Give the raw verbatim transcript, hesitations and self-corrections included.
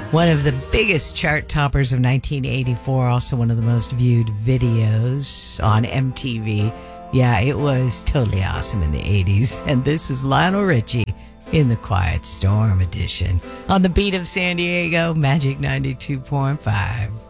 One of the biggest chart toppers of nineteen eighty-four, also one of the most viewed videos on M T V. Yeah, it was totally awesome in the eighties. And this is Lionel Richie in the Quiet Storm edition on the beat of San Diego, Magic ninety-two point five.